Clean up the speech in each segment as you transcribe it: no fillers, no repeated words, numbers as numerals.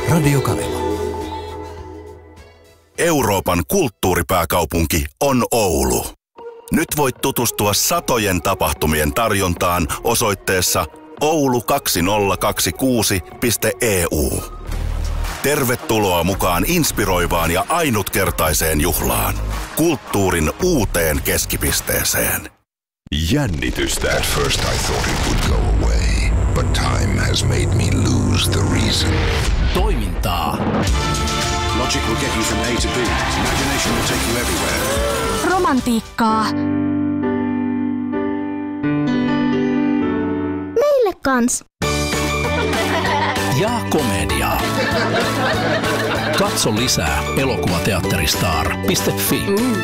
Radio Kaleva. Euroopan kulttuuripääkaupunki on Oulu. Nyt voit tutustua satojen tapahtumien tarjontaan osoitteessa oulu2026.eu. Tervetuloa mukaan inspiroivaan ja ainutkertaiseen juhlaan. Kulttuurin uuteen keskipisteeseen. Jännitystä. At first I thought it would go away, but time has made me lose the reason. Toimintaa. Logic will get you from A to B. Imagination will take you everywhere. Romantiikkaa. Meille kans. Ja komediaa. Katso lisää elokuvateatteristar.fi.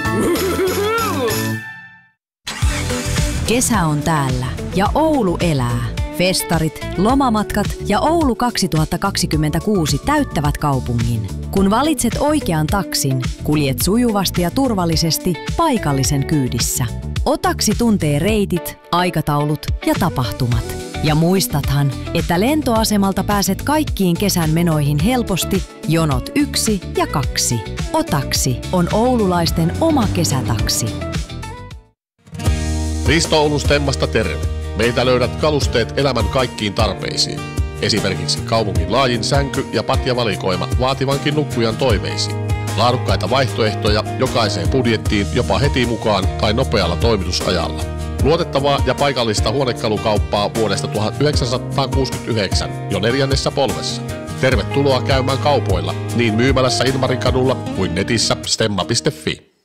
Kesä on täällä ja Oulu elää. Festarit, lomamatkat ja Oulu 2026 täyttävät kaupungin. Kun valitset oikean taksin, kuljet sujuvasti ja turvallisesti paikallisen kyydissä. Otaksi tuntee reitit, aikataulut ja tapahtumat. Ja muistathan, että lentoasemalta pääset kaikkiin kesän menoihin helposti jonot 1 ja 2. Otaksi on oululaisten oma kesätaksi. Risto Oulun Stemmasta terve. Meiltä löydät kalusteet elämän kaikkiin tarpeisiin. Esimerkiksi kaupungin laajin sänky- ja patjavalikoima vaativankin nukkujan toiveisiin. Laadukkaita vaihtoehtoja jokaiseen budjettiin jopa heti mukaan tai nopealla toimitusajalla. Luotettavaa ja paikallista huonekalukauppaa vuodesta 1969 jo 4. polvessa. Tervetuloa käymään kaupoilla niin myymälässä Ilmarinkadulla kuin netissä stemma.fi.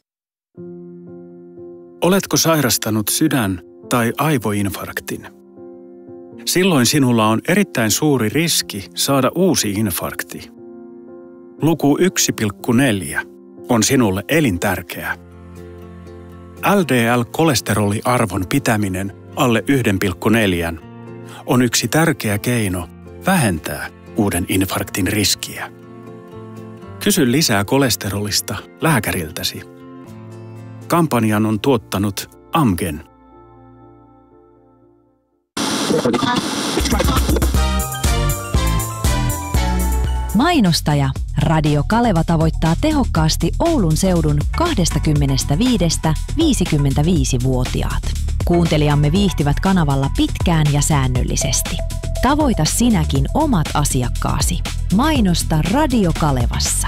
Oletko sairastanut sydän- tai aivoinfarktin? Silloin sinulla on erittäin suuri riski saada uusi infarkti. Luku 1,4 on sinulle elintärkeä. LDL-kolesteroliarvon pitäminen alle 1,4 on yksi tärkeä keino vähentää uuden infarktin riskiä. Kysy lisää kolesterolista lääkäriltäsi. Kampanjan on tuottanut Amgen. Mainostaja Radio Kaleva tavoittaa tehokkaasti Oulun seudun 25–55-vuotiaat. Kuuntelijamme viihtyvät kanavalla pitkään ja säännöllisesti. Tavoita sinäkin omat asiakkaasi. Mainosta Radio Kalevassa.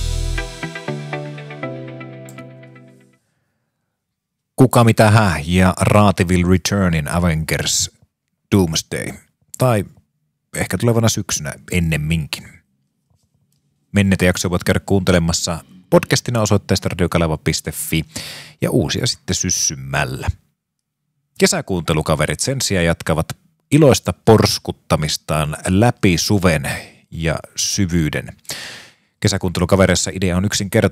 Kuka mitä hää ja Raati will return in Avengers Doomsday. Tai ehkä tulevana syksynä ennemminkin. Menneitä jaksoja voit käydä kuuntelemassa podcastina osoitteesta radiokaleva.fi ja uusia sitten syssymällä. Kesäkuuntelukaverit sen sijaan jatkavat iloista porskuttamistaan läpi suven ja syvyyden. Kesäkuuntelukavereissa idea on